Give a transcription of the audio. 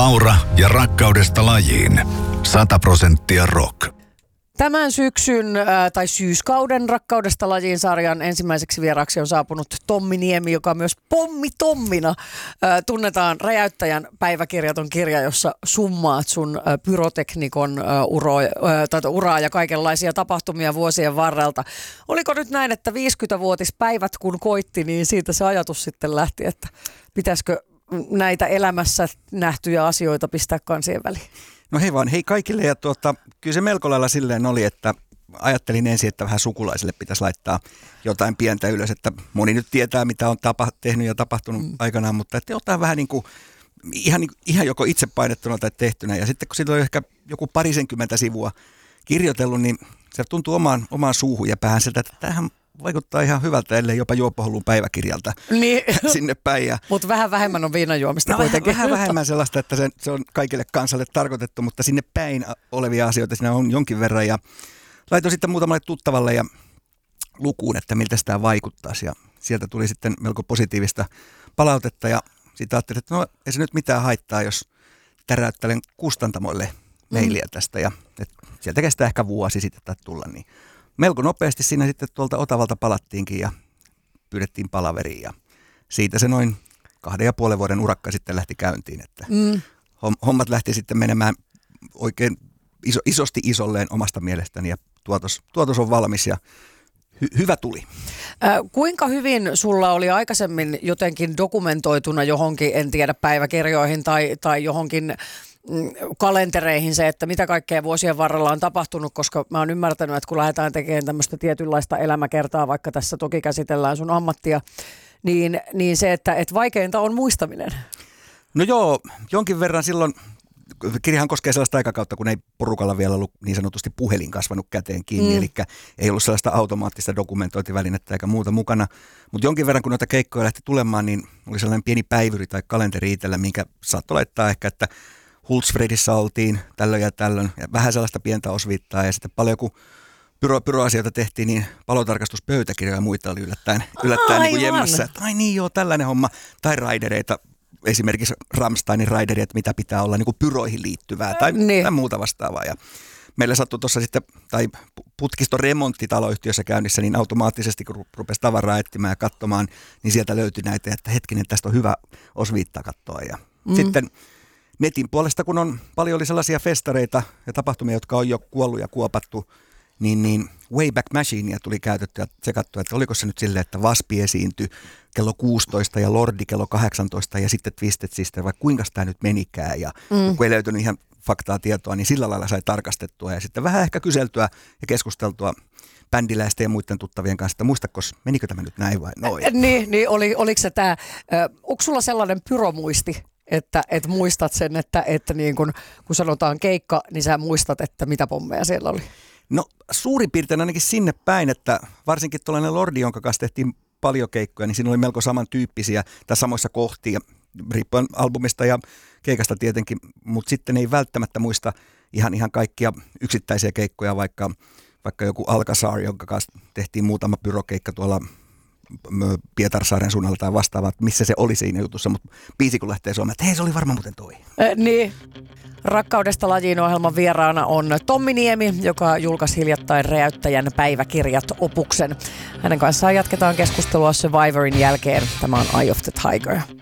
Laura ja Rakkaudesta lajiin. 100% rock. Tämän syksyn tai syyskauden Rakkaudesta lajiin -sarjan ensimmäiseksi vieraaksi on saapunut Tommi Niemi, joka myös Pommi Tommina tunnetaan. Räjäyttäjän päiväkirjaton kirja, jossa summaat sun pyroteknikon uraa ja kaikenlaisia tapahtumia vuosien varrelta. Oliko nyt näin, että 50-vuotispäivät kun koitti, niin siitä se ajatus sitten lähti, että pitäisikö näitä elämässä nähtyjä asioita pistää kansien väliin? No hei kaikille, ja kyllä se melko lailla silleen oli, että ajattelin ensin, että vähän sukulaisille pitäisi laittaa jotain pientä ylös, että moni nyt tietää, mitä on tehnyt ja tapahtunut aikanaan, mutta että jotain vähän niin kuin ihan joko itse painettuna tai tehtynä, ja sitten kun siitä on ehkä joku 20 sivua kirjoitellut, niin se tuntuu omaan suuhun ja päähän sieltä, että tämähän vaikuttaa ihan hyvältä, ellei jopa Juoppohullun päiväkirjalta niin, sinne päin. Mutta vähän vähemmän on viinajuomista kuitenkin. Vähän vähemmän sellaista, että se on kaikille kansalle tarkoitettu, mutta sinne päin olevia asioita siinä on jonkin verran. Ja laitoin sitten muutamalle tuttavalle ja lukuun, että miltä sitä vaikuttaisi. Ja sieltä tuli sitten melko positiivista palautetta ja sitten ajattelin, että no ei se nyt mitään haittaa, jos täräyttelen kustantamoille mailia tästä. Ja sieltä kestää ehkä vuosi sitten tulla, niin melko nopeasti siinä sitten tuolta Otavalta palattiinkin ja pyydettiin palaveriin ja siitä se noin 2,5 vuoden urakka sitten lähti käyntiin, että hommat lähti sitten menemään oikein isosti isolleen omasta mielestäni ja tuotos on valmis ja hyvä tuli. Kuinka hyvin sulla oli aikaisemmin jotenkin dokumentoituna johonkin, en tiedä, päiväkirjoihin tai johonkin kalentereihin se, että mitä kaikkea vuosien varrella on tapahtunut, koska mä oon ymmärtänyt, että kun lähdetään tekemään tämmöistä tietynlaista elämäkertaa, vaikka tässä toki käsitellään sun ammattia, niin se, että vaikeinta on muistaminen. No joo, jonkin verran silloin, kirjahan koskee sellaista aikakautta, kun ei porukalla vielä ollut niin sanotusti puhelin kasvanut käteen kiinni, eli ei ollut sellaista automaattista dokumentointivälinettä eikä muuta mukana, mutta jonkin verran kun noita keikkoja lähti tulemaan, niin oli sellainen pieni päivyri tai kalenteri itsellä, minkä saattoi laittaa ehkä, että Hultsfredissä oltiin tällöin ja tällöin, ja vähän sellaista pientä osviittaa, ja sitten paljon kun pyroasioita tehtiin, niin palotarkastuspöytäkirjoja ja muita oli yllättäen niin kuin jemmassa. Ai niin joo, tällainen homma. Tai raidereita, esimerkiksi Rammsteinin raidereita, että mitä pitää olla niin kuin pyroihin liittyvää tai muuta vastaavaa. Ja meillä sattui tuossa sitten, tai putkiston remontti taloyhtiössä käynnissä, niin automaattisesti kun rupesi tavaraa etsimään ja katsomaan, niin sieltä löytyi näitä, että hetkinen, tästä on hyvä osviittaa katsoa. Ja sitten netin puolesta, kun paljon oli sellaisia festareita ja tapahtumia, jotka on jo kuollut ja kuopattu, niin Wayback Machinea tuli käytettyä ja tsekattua, että oliko se nyt silleen, että Waspi esiintyi kello 16 ja Lordi kello 18 ja sitten Twisted Sister, vai kuinka tämä nyt menikään. Ja kun ei löytynyt ihan faktaa tietoa, niin sillä lailla sai tarkastettua ja sitten vähän ehkä kyseltyä ja keskusteltua bändiläisten ja muiden tuttavien kanssa, että muistakos, menikö tämä nyt näin vai noin? Niin oliko se tämä, onko sulla sellainen pyromuisti? Että muistat sen, että niin kun sanotaan keikka, niin sä muistat, että mitä pommeja siellä oli? No suurin piirtein ainakin sinne päin, että varsinkin tuollainen Lordi, jonka kanssa tehtiin paljon keikkoja, niin siinä oli melko samantyyppisiä tai samoissa kohtia, riippuen albumista ja keikasta tietenkin, mutta sitten ei välttämättä muista ihan kaikkia yksittäisiä keikkoja, vaikka joku Alcazar, jonka kanssa tehtiin muutama pyrokeikka tuolla Pietarsaaren suunnalla tai vastaavaa, missä se oli siinä jutussa, mutta biisi kun lähtee suomeen, että hei, se oli varmaan muuten toi. Niin. Rakkaudesta lajiin -ohjelman vieraana on Tommi Niemi, joka julkaisi hiljattain Räjäyttäjän päiväkirjat -opuksen. Hänen kanssaan jatketaan keskustelua Survivorin jälkeen. Tämä on Eye of the Tiger.